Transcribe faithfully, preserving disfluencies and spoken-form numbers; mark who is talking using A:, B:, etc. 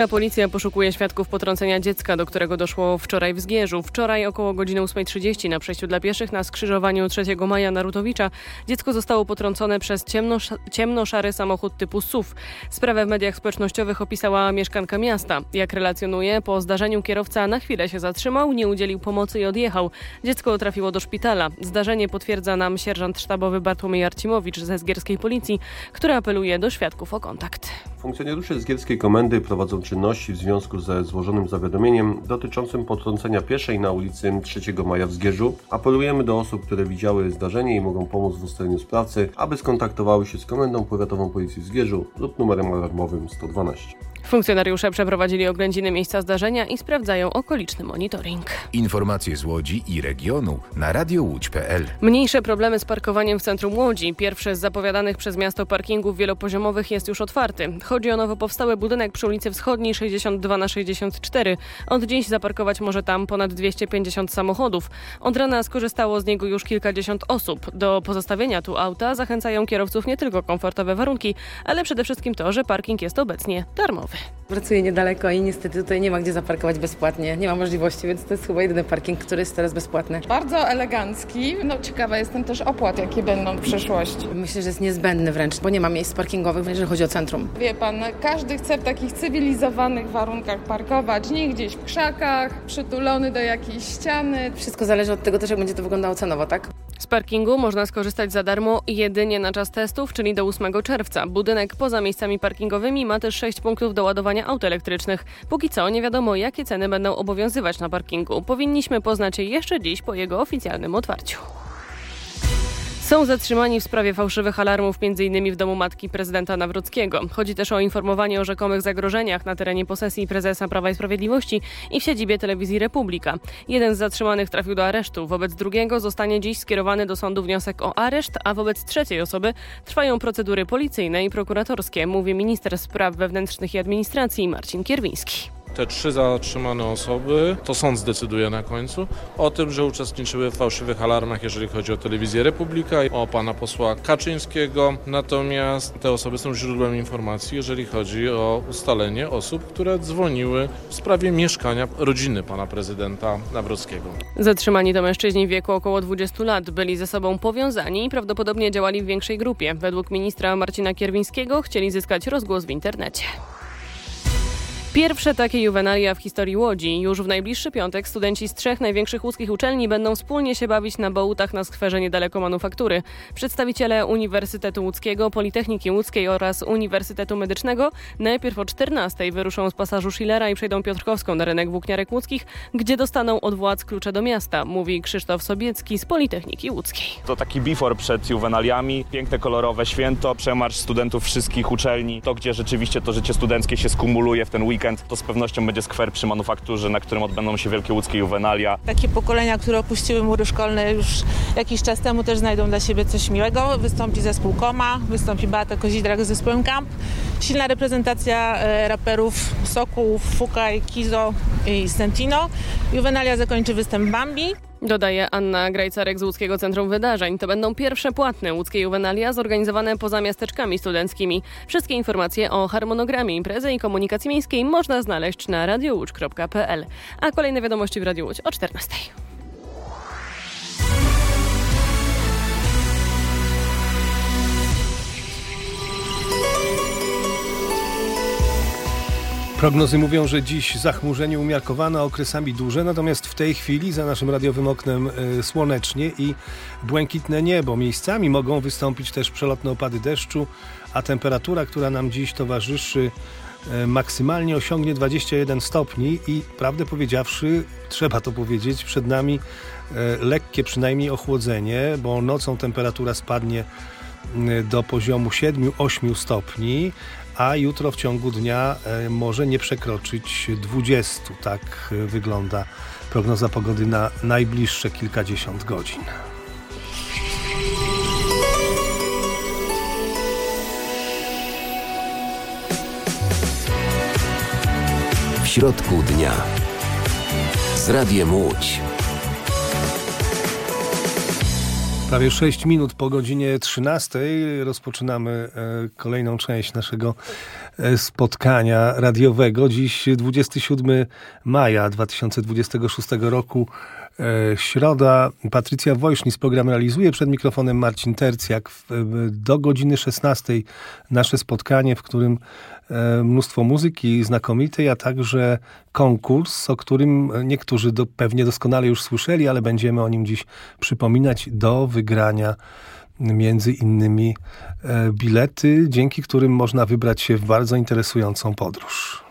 A: Policja poszukuje świadków potrącenia dziecka, do którego doszło wczoraj w Zgierzu. Wczoraj około godziny ósmej trzydzieści na przejściu dla pieszych na skrzyżowaniu trzeciego maja Narutowicza dziecko zostało potrącone przez ciemno, ciemno-szary samochód typu S U V. Sprawę w mediach społecznościowych opisała mieszkanka miasta. Jak relacjonuje, po zdarzeniu kierowca na chwilę się zatrzymał, nie udzielił pomocy i odjechał. Dziecko trafiło do szpitala. Zdarzenie potwierdza nam sierżant sztabowy Bartłomiej Arcimowicz ze zgierskiej policji, który apeluje do świadków o kontakt.
B: Funkcjonariusze zgierskiej komendy prowadzą czynności w związku ze złożonym zawiadomieniem dotyczącym potrącenia pieszej na ulicy trzeciego maja w Zgierzu. Apelujemy do osób, które widziały zdarzenie i mogą pomóc w ustaleniu sprawcy, aby skontaktowały się z Komendą Powiatową Policji w Zgierzu lub numerem alarmowym sto dwanaście.
A: Funkcjonariusze przeprowadzili oględziny miejsca zdarzenia i sprawdzają okoliczny monitoring.
C: Informacje z Łodzi i regionu na radio łódź kropka pe el.
A: Mniejsze problemy z parkowaniem w centrum Łodzi. Pierwszy z zapowiadanych przez miasto parkingów wielopoziomowych jest już otwarty. Chodzi o nowo powstały budynek przy ulicy Wschodniej sześćdziesiąt dwa na sześćdziesiąt cztery. Od dziś zaparkować może tam ponad dwieście pięćdziesiąt samochodów. Od rana skorzystało z niego już kilkadziesiąt osób. Do pozostawienia tu auta zachęcają kierowców nie tylko komfortowe warunki, ale przede wszystkim to, że parking jest obecnie darmowy.
D: Pracuję niedaleko i niestety tutaj nie ma gdzie zaparkować bezpłatnie. Nie ma możliwości, więc to jest chyba jedyny parking, który jest teraz bezpłatny.
E: Bardzo elegancki. No ciekawa jestem też opłat, jakie będą w przyszłości.
D: Myślę, że jest niezbędny wręcz, bo nie ma miejsc parkingowych, jeżeli chodzi o centrum.
E: Wie pan, każdy chce w takich cywilizowanych warunkach parkować, nie gdzieś w krzakach, przytulony do jakiejś ściany.
D: Wszystko zależy od tego też, jak będzie to wyglądało cenowo, tak?
A: Z parkingu można skorzystać za darmo jedynie na czas testów, czyli do ósmego czerwca. Budynek poza miejscami parkingowymi ma też sześć punktów do ładowania aut elektrycznych. Póki co nie wiadomo, jakie ceny będą obowiązywać na parkingu. Powinniśmy poznać je jeszcze dziś po jego oficjalnym otwarciu. Są zatrzymani w sprawie fałszywych alarmów m.in. w domu matki prezydenta Nawrockiego. Chodzi też o informowanie o rzekomych zagrożeniach na terenie posesji prezesa Prawa i Sprawiedliwości i w siedzibie telewizji Republika. Jeden z zatrzymanych trafił do aresztu. Wobec drugiego zostanie dziś skierowany do sądu wniosek o areszt, a wobec trzeciej osoby trwają procedury policyjne i prokuratorskie, mówi minister spraw wewnętrznych i administracji Marcin Kierwiński.
F: Te trzy zatrzymane osoby, to sąd zdecyduje na końcu o tym, że uczestniczyły w fałszywych alarmach, jeżeli chodzi o telewizję Republika i o pana posła Kaczyńskiego. Natomiast te osoby są źródłem informacji, jeżeli chodzi o ustalenie osób, które dzwoniły w sprawie mieszkania rodziny pana prezydenta Nawrockiego.
A: Zatrzymani to mężczyźni w wieku około dwudziestu lat. Byli ze sobą powiązani i prawdopodobnie działali w większej grupie. Według ministra Marcina Kierwińskiego chcieli zyskać rozgłos w internecie. Pierwsze takie juwenalia w historii Łodzi. Już w najbliższy piątek studenci z trzech największych łódzkich uczelni będą wspólnie się bawić na bołutach na skwerze niedaleko Manufaktury. Przedstawiciele Uniwersytetu Łódzkiego, Politechniki Łódzkiej oraz Uniwersytetu Medycznego najpierw o czternastej wyruszą z pasażu Schillera i przejdą Piotrkowską na rynek włókniarek łódzkich, gdzie dostaną od władz klucze do miasta, mówi Krzysztof Sobiecki z Politechniki Łódzkiej.
G: To taki before przed juwenaliami, piękne, kolorowe święto, przemarsz studentów wszystkich uczelni, to gdzie rzeczywiście to życie studenckie się skumuluje w ten weekend. To z pewnością będzie skwer przy Manufakturze, na którym odbędą się wielkie łódzkie juwenalia.
H: Takie pokolenia, które opuściły mury szkolne już jakiś czas temu, też znajdą dla siebie coś miłego. Wystąpi zespół Koma, wystąpi Beata Kozidrak z zespołem Camp. Silna reprezentacja e, raperów Sokół, Fukaj, Kizo i Sentino. Juwenalia zakończy występ Bambi.
A: Dodaje Anna Grajcarek z Łódzkiego Centrum Wydarzeń. To będą pierwsze płatne łódzkie juwenalia zorganizowane poza miasteczkami studenckimi. Wszystkie informacje o harmonogramie imprezy i komunikacji miejskiej można znaleźć na radio łódź kropka pe el. A kolejne wiadomości w Radiu Łódź o czternastej.
I: Prognozy mówią, że dziś zachmurzenie umiarkowane, okresami duże, natomiast w tej chwili za naszym radiowym oknem y, słonecznie i błękitne niebo. Miejscami mogą wystąpić też przelotne opady deszczu, a temperatura, która nam dziś towarzyszy, y, maksymalnie osiągnie dwadzieścia jeden stopni i prawdę powiedziawszy, trzeba to powiedzieć, przed nami y, lekkie przynajmniej ochłodzenie, bo nocą temperatura spadnie y, do poziomu siedem osiem stopni, a jutro w ciągu dnia może nie przekroczyć dwudziestu. Tak wygląda prognoza pogody na najbliższe kilkadziesiąt godzin.
J: W środku dnia z Radiem Łódź.
I: Prawie sześć minut po godzinie trzynastej rozpoczynamy kolejną część naszego spotkania radiowego. Dziś dwudziestego siódmego maja dwa tysiące dwudziestego szóstego roku, środa. Patrycja Wojsznis program realizuje, przed mikrofonem Marcin Tercjak. Do godziny szesnastej nasze spotkanie, w którym mnóstwo muzyki znakomitej, a także konkurs, o którym niektórzy do, pewnie doskonale już słyszeli, ale będziemy o nim dziś przypominać, do wygrania między innymi bilety, dzięki którym można wybrać się w bardzo interesującą podróż.